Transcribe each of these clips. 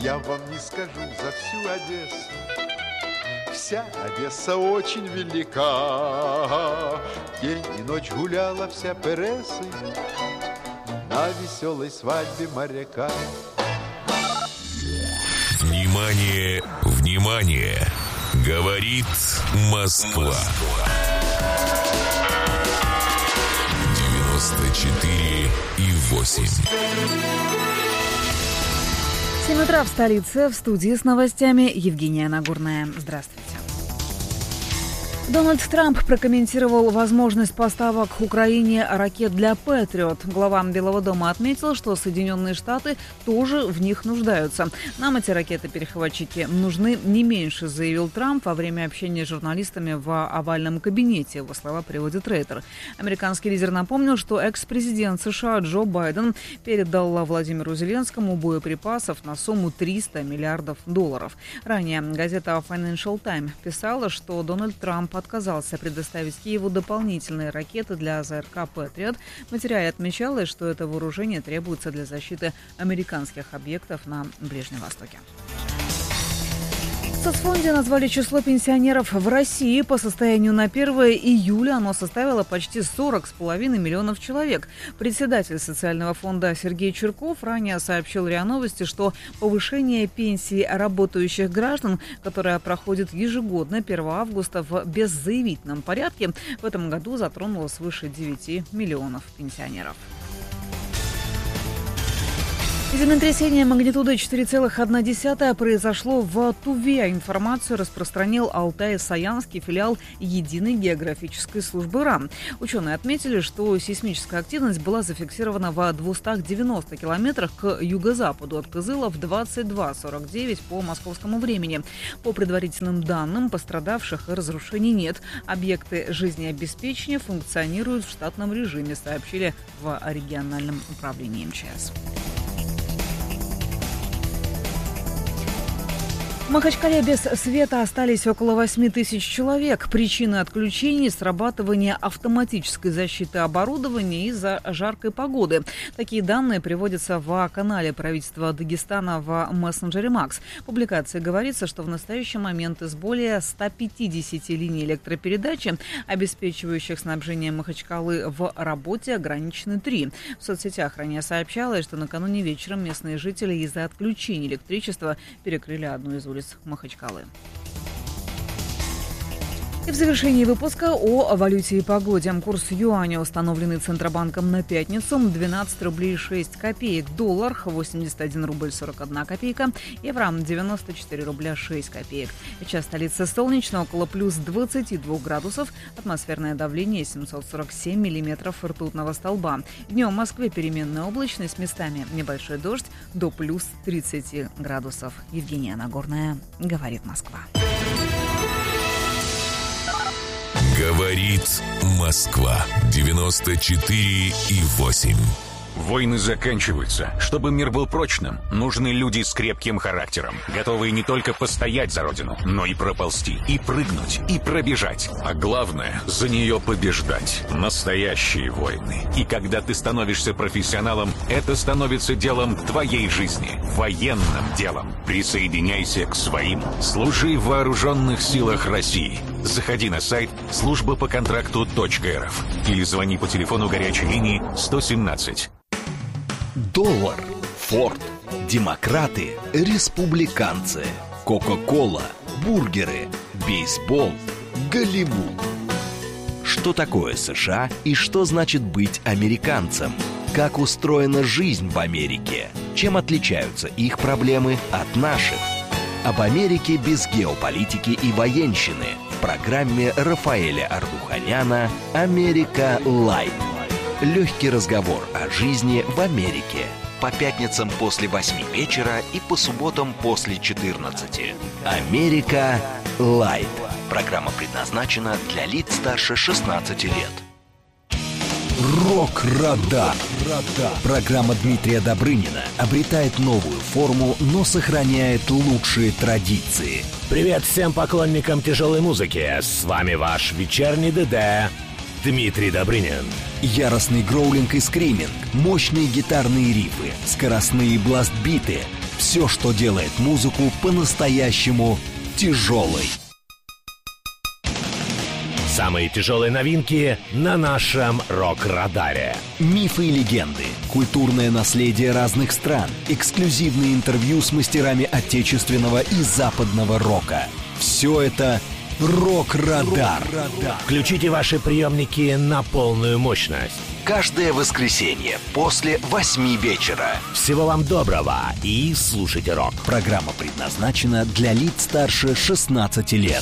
я вам не скажу за всю Одессу. Вся Одесса очень велика, день и ночь гуляла вся Пересы на веселой свадьбе моряка. Внимание, внимание! Говорит Москва. 94,8. 7 утра в столице. В студии с новостями Евгения Нагорная. Здравствуйте. Дональд Трамп прокомментировал возможность поставок Украине ракет для Патриот. Глава Белого дома отметил, что Соединенные Штаты тоже в них нуждаются. Нам эти ракеты-перехватчики нужны не меньше, заявил Трамп во время общения с журналистами в овальном кабинете. Его слова приводит Рейтер. Американский лидер напомнил, что экс-президент США Джо Байден передал Владимиру Зеленскому боеприпасов на сумму $300 миллиардов. Ранее газета Financial Times писала, что Дональд Трамп отказался предоставить Киеву дополнительные ракеты для ЗРК «Патриот». В материале отмечалось, что это вооружение требуется для защиты американских объектов на Ближнем Востоке. В соцфонде назвали число пенсионеров в России. По состоянию на 1 июля оно составило почти 40,5 миллионов человек. Председатель социального фонда Сергей Чурков ранее сообщил РИА Новости, что повышение пенсии работающих граждан, которое проходит ежегодно 1 августа в беззаявительном порядке, в этом году затронуло свыше 9 миллионов пенсионеров. Землетрясение магнитудой 4,1 произошло в Туве. Информацию распространил Алтай-Саянский филиал Единой географической службы РАН. Ученые отметили, что сейсмическая активность была зафиксирована в 290 километрах к юго-западу от Кызыла в 22:49 по московскому времени. По предварительным данным, пострадавших и разрушений нет. Объекты жизнеобеспечения функционируют в штатном режиме, сообщили в региональном управлении МЧС. В Махачкале без света остались около 8 тысяч человек. Причины отключений – срабатывание автоматической защиты оборудования из-за жаркой погоды. Такие данные приводятся в канале правительства Дагестана в мессенджере Макс. В публикации говорится, что в настоящий момент из более 150 линий электропередачи, обеспечивающих снабжение Махачкалы, в работе ограничены 3. В соцсетях ранее сообщалось, что накануне вечером местные жители из-за отключения электричества перекрыли одну из улиц Махачкалы. И в завершении выпуска о валюте и погоде. Курс юаня, установленный Центробанком на пятницу, 12 рублей 6 копеек. Доллар 81 рубль 41 копейка. Евро 94 рубля 6 копеек. Сейчас столица солнечно, около плюс 22 градусов. Атмосферное давление 747 миллиметров ртутного столба. Днем в Москве переменная облачность, местами небольшой дождь, до плюс 30 градусов. Евгения Нагорная, говорит Москва. Говорит Москва. 94,8. Войны заканчиваются. Чтобы мир был прочным, нужны люди с крепким характером, готовые не только постоять за родину, но и проползти, и прыгнуть, и пробежать. А главное, за нее побеждать. Настоящие войны. И когда ты становишься профессионалом, это становится делом твоей жизни. Военным делом. Присоединяйся к своим. Служи в вооруженных силах России. Заходи на сайт службапоконтракту.рф или звони по телефону горячей линии 117. Доллар, Форд, демократы, республиканцы, Кока-кола, бургеры, бейсбол, Голливуд. Что такое США и что значит быть американцем? Как устроена жизнь в Америке? Чем отличаются их проблемы от наших? Об Америке без геополитики и военщины в программе Рафаэля Ардуханяна «Америка Лайт». Легкий разговор о жизни в Америке. По пятницам после 8 вечера и по субботам после 14. «Америка Лайт». Программа предназначена для лиц старше 16 лет. Рок-радар. Программа Дмитрия Добрынина обретает новую форму, но сохраняет лучшие традиции. Привет всем поклонникам тяжелой музыки. С вами ваш вечерний ДД Дмитрий Добрынин. Яростный гроулинг и скриминг, мощные гитарные рифы, скоростные бласт-биты. Все, что делает музыку по-настоящему тяжелой. Самые тяжелые новинки на нашем рок-радаре. Мифы и легенды, культурное наследие разных стран, эксклюзивные интервью с мастерами отечественного и западного рока. Все это «Рок-радар». Включите ваши приемники на полную мощность. Каждое воскресенье после 8 вечера. Всего вам доброго и слушайте рок. Программа предназначена для лиц старше 16 лет.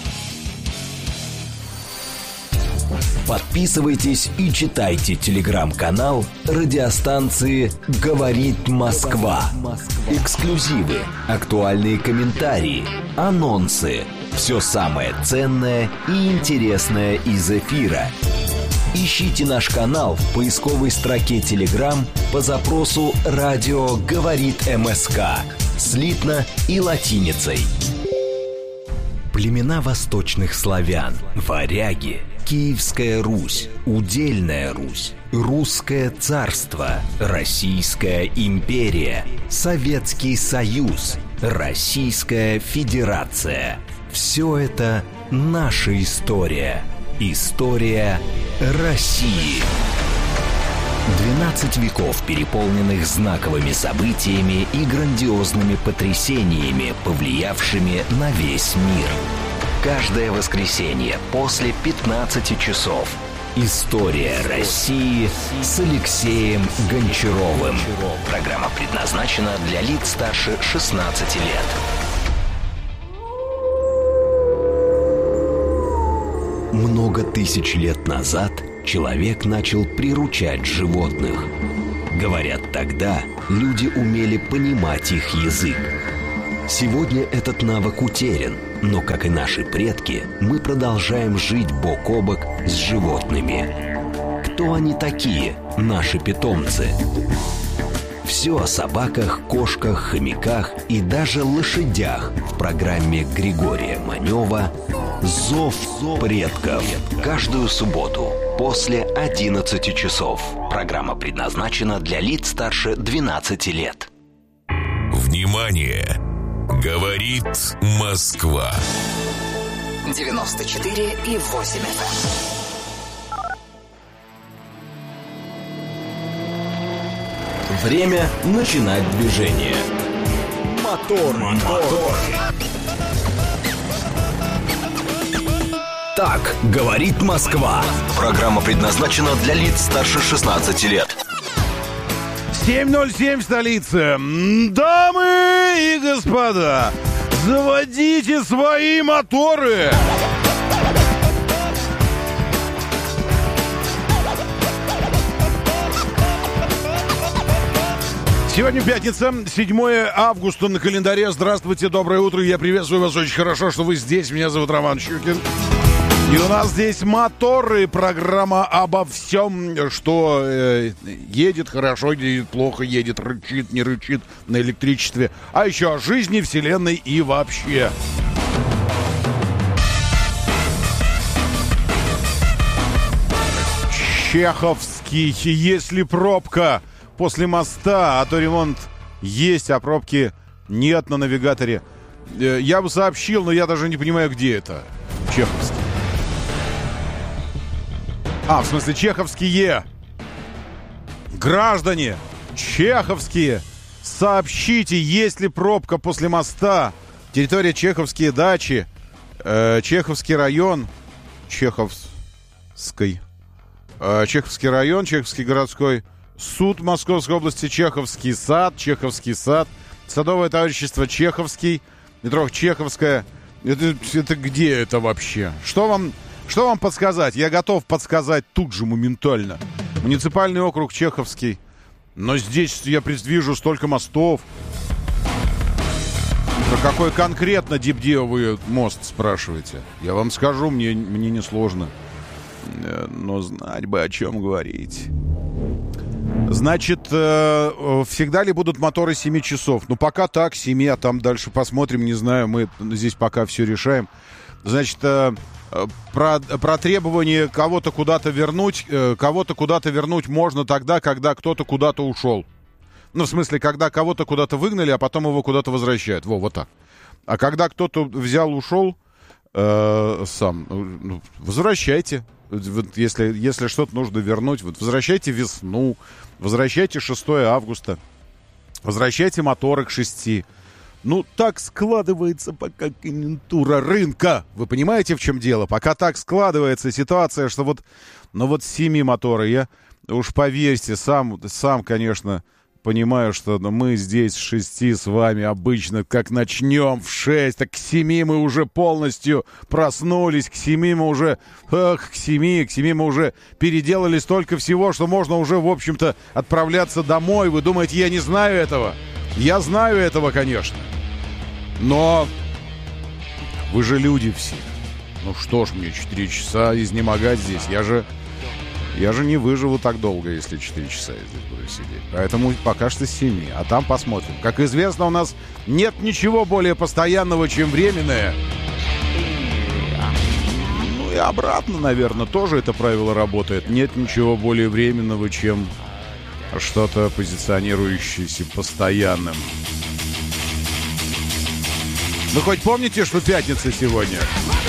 Подписывайтесь и читайте телеграм-канал радиостанции «Говорит Москва». Эксклюзивы, актуальные комментарии, анонсы. Все самое ценное и интересное из эфира. Ищите наш канал в поисковой строке Telegram по запросу «Радио говорит МСК» слитно и латиницей. Племена восточных славян, варяги, Киевская Русь, Удельная Русь, Русское царство, Российская империя, Советский Союз, Российская Федерация. Все это наша история. История России. 12 веков, переполненных знаковыми событиями и грандиозными потрясениями, повлиявшими на весь мир. Каждое воскресенье после 15 часов. История России с Алексеем Гончаровым. Программа предназначена для лиц старше 16 лет. Много тысяч лет назад человек начал приручать животных. Говорят, тогда люди умели понимать их язык. Сегодня этот навык утерян, но, как и наши предки, мы продолжаем жить бок о бок с животными. Кто они такие, наши питомцы? Все о собаках, кошках, хомяках и даже лошадях в программе Григория Манева «Зов предков». Каждую субботу после 11 часов. Программа предназначена для лиц старше 12 лет. Внимание! Говорит Москва. 94,8 FM. Время начинать движение. Мотор. Так говорит Москва. Программа предназначена для лиц старше 16 лет. 7:07 в столице. Дамы и господа, заводите свои моторы. Сегодня пятница, 7 августа на календаре. Здравствуйте, доброе утро. Я приветствую вас очень хорошо, что вы здесь. Меня зовут Роман Щукин. И у нас здесь моторы, программа обо всем, что едет хорошо, едет плохо, едет, рычит, не рычит на электричестве. А еще о жизни, вселенной и вообще. Чеховский. Если пробка после моста, а то ремонт есть, а пробки нет на навигаторе. Я бы сообщил, но я даже не понимаю, где это. Чеховский. В смысле, чеховские. Граждане чеховские, сообщите, есть ли пробка после моста. Территория Чеховские дачи, Чеховский район, Чеховский район, Чеховский городской суд Московской области, Чеховский сад, Садовое товарищество Чеховский, метро Чеховская. Это где это вообще? Что вам подсказать? Я готов подсказать тут же, моментально. Муниципальный округ Чеховский. Но здесь я предвижу столько мостов. Про какой конкретно Дибдео вы мост спрашиваете? Я вам скажу, мне не сложно. Но знать бы, о чем говорить. Значит, всегда ли будут моторы 7 часов? Ну, пока так, 7, а там дальше посмотрим, не знаю. Мы здесь пока все решаем. Значит, про требование кого-то куда-то вернуть можно тогда, когда кто-то куда-то ушел. Ну, в смысле, когда кого-то куда-то выгнали, а потом его куда-то возвращают. Вот так. А когда кто-то взял, ушел сам, ну, возвращайте. Вот если что-то нужно вернуть, вот возвращайте весну, возвращайте 6 августа, возвращайте моторы к 6. Ну, так складывается пока конъюнктура рынка. Вы понимаете, в чем дело? Пока так складывается ситуация, что вот, ну вот 7 моторы, я уж поверьте, сам, конечно, понимаю, что мы здесь с 6 с вами обычно, как начнем в 6, так к 7 мы уже полностью проснулись, к 7 мы уже, к 7 мы уже переделали столько всего, что можно уже, в общем-то, отправляться домой. Вы думаете, я не знаю этого? Я знаю этого, конечно. Но вы же люди все. Ну что ж мне 4 часа изнемогать здесь? Я же не выживу так долго, если 4 часа я здесь буду сидеть. Поэтому пока что 7. А там посмотрим. Как известно, у нас нет ничего более постоянного, чем временное. Ну и обратно, наверное, тоже это правило работает. Нет ничего более временного, чем что-то позиционирующееся постоянным. Вы хоть помните, что пятница сегодня?